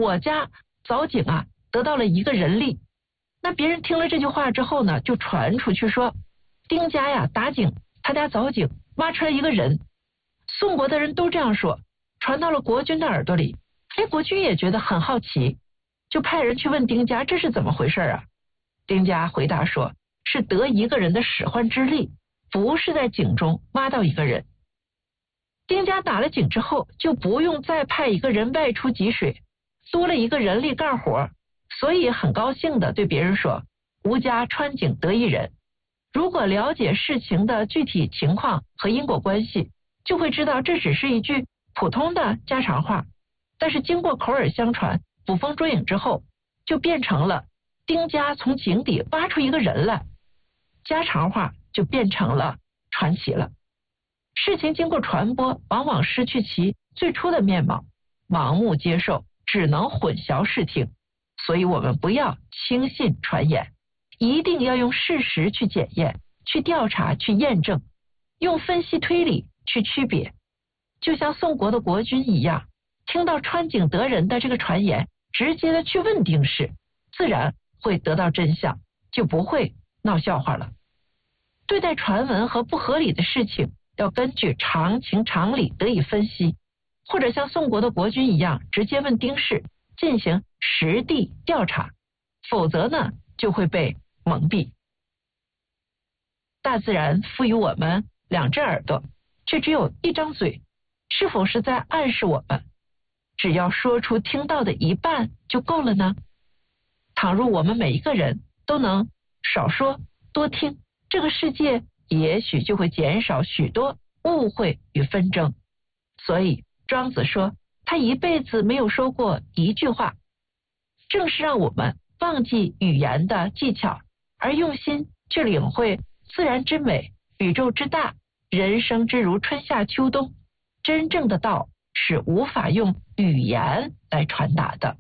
我家凿井啊得到了1个人力。那别人听了这句话之后呢，就传出去说丁家呀打井，他家凿井挖出来1个人。宋国的人都这样说，传到了国君的耳朵里。国君也觉得很好奇，就派人去问丁家这是怎么回事啊。丁家回答说，是得1个人的使唤之力，不是在井中挖到1个人。丁家打了井之后，就不用再派1个人外出汲水，多了1个人力干活，所以很高兴的对别人说，吾家穿井得1人。如果了解事情的具体情况和因果关系，就会知道这只是一句普通的家常话，但是经过口耳相传，捕风捉影之后，就变成了丁家从井底挖出1个人来，家常话就变成了传奇了。事情经过传播，往往失去其最初的面貌，盲目接受只能混淆视听。所以我们不要轻信传言，一定要用事实去检验、去调查、去验证，用分析推理去区别。就像宋国的国君一样，听到穿井得人的这个传言，直接的去问丁氏，自然会得到真相，就不会闹笑话了。对待传闻和不合理的事情，要根据常情常理得以分析，或者像宋国的国君一样，直接问丁氏，进行实地调查，否则呢，就会被蒙蔽。大自然赋予我们2只耳朵，却只有1张嘴，是否是在暗示我们，只要说出听到的1半就够了呢？倘若我们每一个人都能少说多听，这个世界也许就会减少许多误会与纷争。所以庄子说，他一辈子没有说过1句话，正是让我们忘记语言的技巧，而用心去领会自然之美、宇宙之大、人生之如春夏秋冬。真正的道是无法用语言来传达的。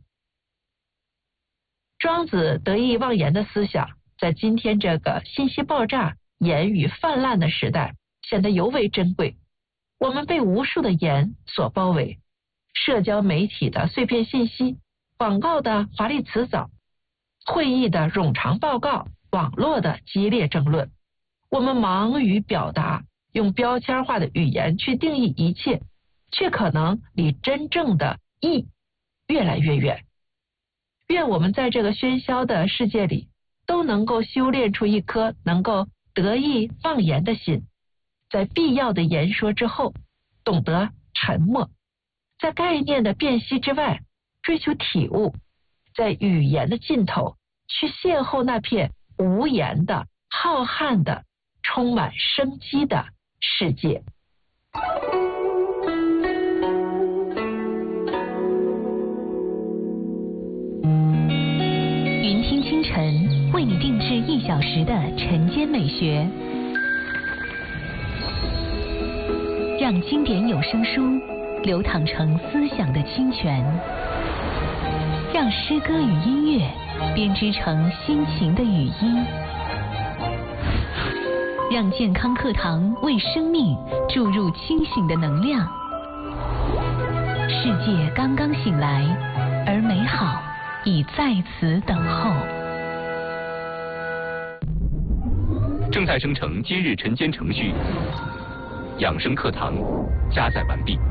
庄子得意忘言的思想，在今天这个信息爆炸、言语泛滥的时代，显得尤为珍贵。我们被无数的言所包围，社交媒体的碎片信息，广告的华丽辞藻，会议的冗长报告，网络的激烈争论。我们忙于表达，用标签化的语言去定义一切，却可能离真正的义越来越远。愿我们在这个喧嚣的世界里，都能够修炼出一颗能够得意忘言的心，在必要的言说之后，懂得沉默，在概念的辨析之外，追求体悟，在语言的尽头，去邂逅那片无言的、浩瀚的、充满生机的世界。 云听清晨为你定制1小时的晨间美学，让经典有声书流淌成思想的清泉，让诗歌与音乐编织成心情的语音，让健康课堂为生命注入清醒的能量。世界刚刚醒来，而美好已在此等候。 正在生成今日晨间程序，养生课堂加载完毕。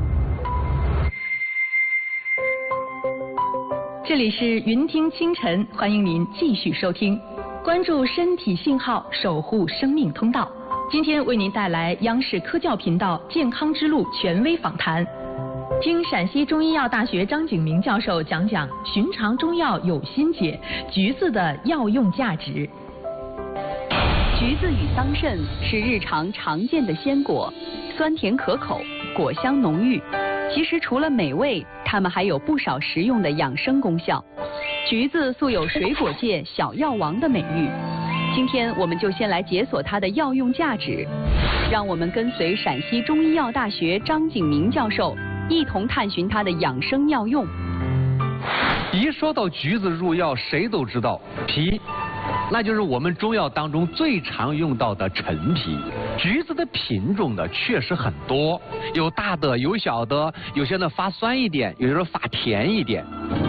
这里是云听清晨，欢迎您继续收听，关注身体信号，守护生命通道。今天为您带来央视科教频道健康之路权威访谈，听陕西中医药大学张景明教授讲讲寻常中药有心解，橘子的药用价值。 橘子与桑葚是日常常见的鲜果，酸甜可口，果香浓郁。其实除了美味，它们还有不少实用的养生功效。橘子素有水果界小药王的美誉，今天我们就先来解锁它的药用价值，让我们跟随陕西中医药大学张景明教授一同探寻它的养生妙用。 一说到橘子入药，谁都知道皮，那就是我们中药当中最常用到的陈皮。橘子的品种呢确实很多，有大的有小的，有些呢发酸一点，有些发甜一点。